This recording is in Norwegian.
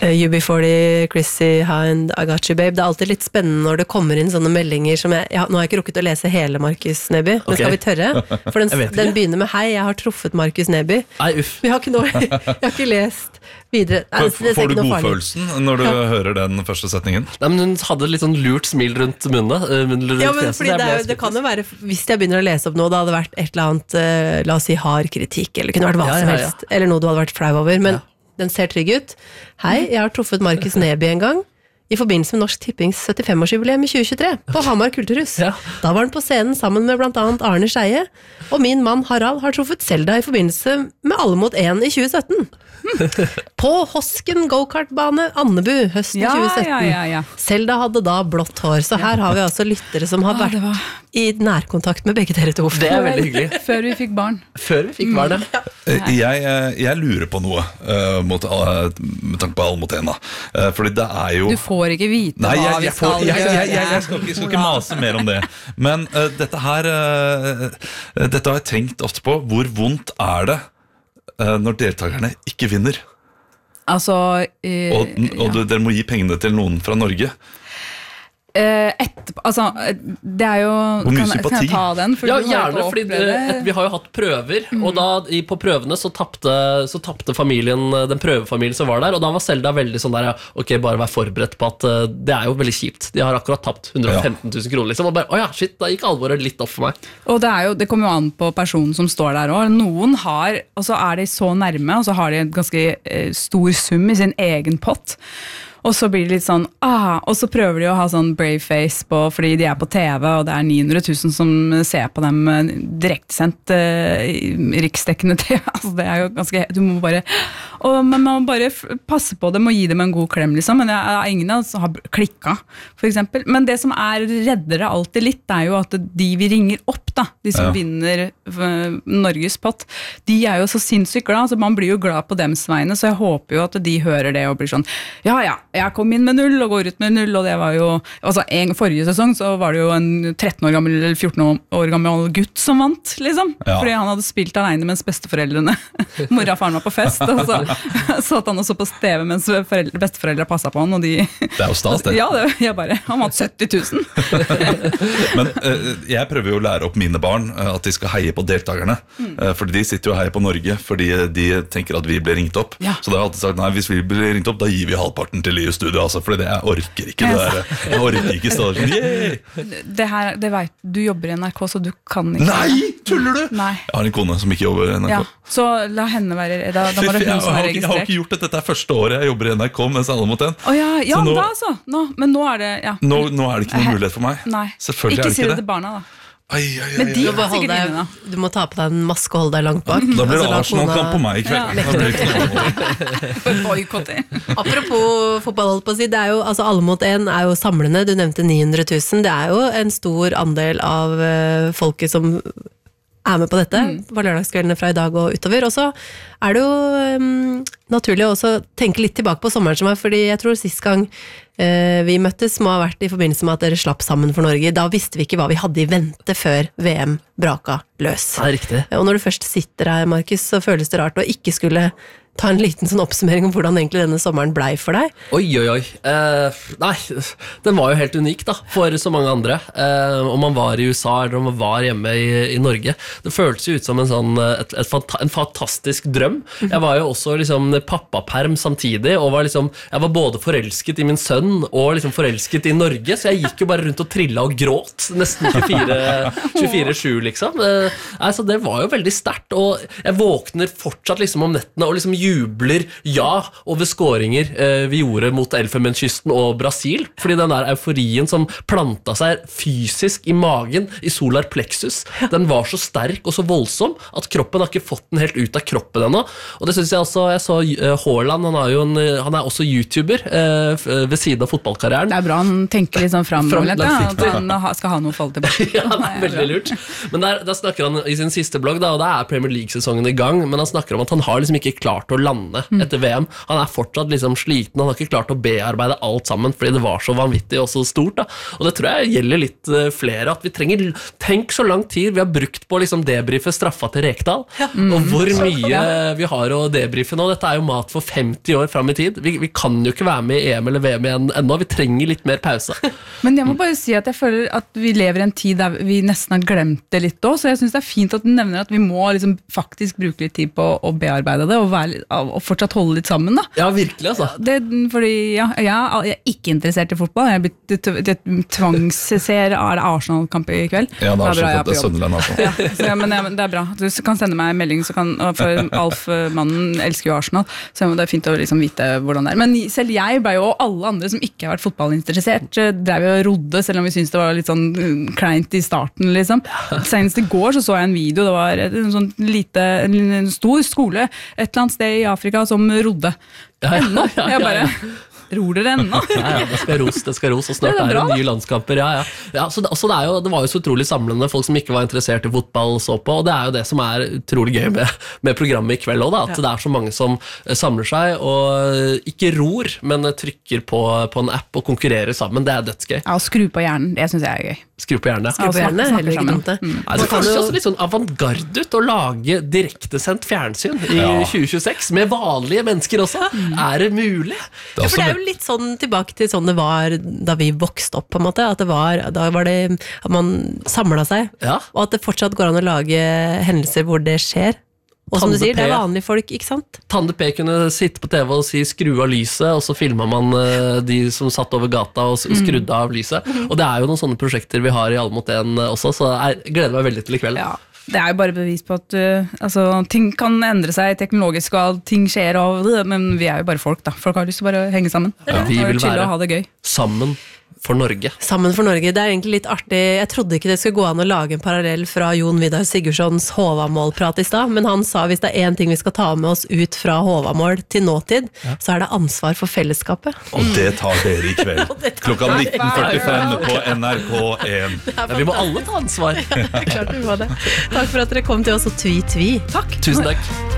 UB40, Chrissy Hind, I Got You Babe. Det alltid litt spennende når det kommer inn sånne meldinger som nå har jeg ikke rukket å lese hele Markus Neby, men skal vi tørre? For den begynner med hei, jeg har truffet Markus Neby. Nei, uff. Jeg har ikke lest videre. Får du godfølelsen når du hører den første setningen? Nei, men hun hadde litt sånn lurt smil rundt munnen. Ja, men fordi det kan jo være, hvis jeg begynner å lese opp noe, det hadde vært et eller annet, la oss si hard kritikk, eller kunne vært hva som helst, eller noe du hadde vært flau over, men den ser trygg ut. Hei, jeg har truffet Markus Neby en gang, i forbindelse med Norsk Tippings 75-årsjubileum i 2023, på Hamar Kulturhus. Da var han på scenen sammen med blant annet Arne Scheie, og min mann Harald har truffet Selda i forbindelse med Alle mot 1 i 2017. På Hosken go-kartbane Andebu høsten 2017. Selda hadde da blått hår, så her har vi altså lyttere som har vært i nærkontakt med begge dere to. Det veldig hyggelig. Før vi fikk barn. Jeg lurer på noe med tanke på Alle mot 1 da. Fordi det jo... Du får ikke vite hva vi skal gjøre. Jeg skal ikke mase mer om det. Men dette har jeg tenkt ofte på. Hvor vondt det når deltakerne ikke vinner? Altså, og dere må gi pengene til noen fra Norge. Altså, det jo hvor mye sympati? kan jeg ta den? Ja, gjerne, fordi vi har jo hatt prøver, og da på prøvene så tappte familien, den prøvefamilien som var der, og da var Selda veldig sånn der, ok, bare vær forberedt på at det jo veldig kjipt. De har akkurat tapt 115 000 kroner, liksom, og bare, åja, shit, da gikk alvoret litt opp for meg. Og det kommer jo an på personen som står der også. Noen har, og så de så nærme, og så har de en ganske stor sum i sin egen pott. Og så blir det litt sånn, og så prøver de å ha sånn brave face på, fordi de på TV, og det 900 000 som ser på dem direktesendt riksdekkende TV. Altså det jo ganske, du må bare, man må bare passe på dem og gi dem en god klem, liksom. Men ingen som har klikket, for eksempel. Men det som redder det alltid litt, jo at de vi ringer opp, da, de som vinner Norges pott, de jo så sinnssykt glad, så man blir jo glad på dems vegne, så jeg håper jo at de hører det og blir sånn, jeg kom inn med 0 og går ut med 0, og det var jo, altså forrige sesong så var det jo en 13 år gammel eller 14 år gammel gutt som vant, liksom, fordi han hadde spilt alene mens besteforeldrene, mora og faren var på fest, og så satt han også på TV mens besteforeldre passet på han, og de... Det jo stas, det. Ja, han vant 70 000. Men jeg prøver jo å lære opp mine barn at de skal heie på deltakerne, fordi de sitter jo og heier på Norge, fordi de tenker at vi blir ringt opp. Så da har jeg alltid sagt, nei, hvis vi blir ringt opp, da gir vi halvparten til i studio, altså, for jeg orker ikke det der. Jeg orker ikke stedet sånn, det vet du jobber i NRK, så du kan ikke. Nei, tuller du? Nei. Jeg har en kone som ikke jobber i NRK. Så la henne være, da må det hun som registrert. Jeg har ikke gjort dette første året jeg jobber i NRK mens Alle mot 1. Ja, nå, da altså. Men nå det, Nå det ikke noen mulighet for meg. Nei. Selvfølgelig ikke si det til barna, da. Men de sikkert inne, da. Du må ta på deg en maske og holde deg langt bak. Da blir det Arsenal-kamp på meg i kveld. Boykotter. Apropos fotball, holdt på å si, det jo, altså Alle mot 1 jo samlende. Du nevnte 900 000. Det jo en stor andel av folket som med på dette, på lørdagskveldene fra i dag og utover. Og så det jo naturlig å også tenke litt tilbake på sommeren som fordi jeg tror sist gang vi møttes må ha vært i forbindelse med at dere slapp sammen for Norge. Da visste vi ikke hva vi hadde i vente før VM braka løs. Riktig. Og når du først sitter her, Markus, så føles det rart å ikke skulle ta en liten sånn oppsummering om hvordan egentlig denne sommeren ble for deg. Oi. Nei, den var jo helt unik da, for så mange andre. Om man var i USA eller om man var hjemme i Norge. Det føltes jo ut som en fantastisk drøm. Jeg var jo også liksom pappaperm samtidig, og jeg var både forelsket i min sønn og liksom forelsket i Norge, så jeg gikk jo bare rundt og trillet og gråt nesten 24/7 liksom. Så det var jo veldig sterkt, og jeg våkner fortsatt liksom om nettene og liksom jubler over skåringer vi gjorde mot Elfenbenskysten og Brasil, fordi den der euforien som planta seg fysisk i magen, i solar plexus, den var så sterk og så voldsom at kroppen har ikke fått den helt ut av kroppen ennå. Og det synes jeg også, jeg så Haaland, han også YouTuber ved siden av fotballkarrieren. Det bra, han tenker litt sånn fremover, at han skal ha noe å falle tilbake. Ja, det veldig lurt. Men der snakker han i sin siste blogg, da, og da Premier League-sesongen i gang, men han snakker om at han har liksom ikke klart klarte å lande etter VM. Han fortsatt liksom sliten, han har ikke klart å bearbeide alt sammen, fordi det var så vanvittig og så stort. Da. Og det tror jeg gjelder litt flere, at vi trenger, tenk så lang tid vi har brukt på å liksom debrife straffa til Rekdal, og hvor mye vi har å debrife nå. Dette jo mat for 50 år frem i tid. Vi kan jo ikke være med i EM eller VM igjen ennå, vi trenger litt mer pause. Men jeg må bare si at jeg føler at vi lever i en tid der vi nesten har glemt det litt også, så jeg synes det fint at du nevner at vi må liksom faktisk bruke litt tid på å bearbeide det, og fortsatt holde litt sammen da. Ja, virkelig altså. Fordi jeg er ikke interessert i fotball, jeg blitt tvangsser Arsenal-kamp i kveld. Ja, det skjønt at det Sunderland men det bra. Du kan sende meg en melding, for Alf, mannen, elsker jo Arsenal, så det fint å liksom vite hvordan det men selv jeg ble jo, og alle andre som ikke har vært fotballinteressert, drev jo og rodde, selv om vi syntes det var litt sånn kleint i starten, liksom. Senest i går så jeg en video, det var en stor skole et eller annet sted i Afrika som rodde. Ennå. Jeg bare... Ror dere ennå? Ja, det skal ros, og snart det nye landskamper. Så det var jo så utrolig samlende, folk som ikke var interessert i fotball så på, og det jo det som utrolig gøy med programmet i kveld også, at det så mange som samler seg, og ikke ror, men trykker på en app og konkurrerer sammen, det dødsgøy. Ja, og skru på hjernen, det synes jeg gøy. Skru på hjernen, heller ikke dumt det. Det føles jo litt sånn avantgarde ut å lage direktesendt fjernsyn i 2026, med vanlige mennesker også. Det mulig? Ja, for det jo litt sånn tilbake til sånn det var da vi vokste opp på en måte, at da var det at man samlet seg, og at det fortsatt går an å lage hendelser hvor det skjer. Og som du sier, det vanlige folk, ikke sant? Tande P kunne sitte på TV og si skru av lyset, og så filmet man de som satt over gata og skrudde av lyset. Og det jo noen sånne prosjekter vi har i Alle mot en også, så jeg gleder meg veldig til i kveld. Ja. Det jo bare bevis på at ting kan endre seg teknologisk, og ting skjer, men vi jo bare folk da. Folk har lyst til bare å henge sammen. Vi vil være og ha det gøy. Sammen for Norge. Sammen for Norge, det egentlig litt artig. Jeg trodde ikke det skulle gå an å lage en parallell fra Jon Vidar Sigurdssons Håvamål-prat i sted, men han sa hvis det en ting vi skal ta med oss ut fra Håvamål til nåtid, så det ansvar for fellesskapet. Og det tar dere i kveld. Klokka 19:45 på NRK1. Vi må alle ta ansvar. Klart vi må det. Takk for at dere kom til oss og tvi. Takk. Tusen takk.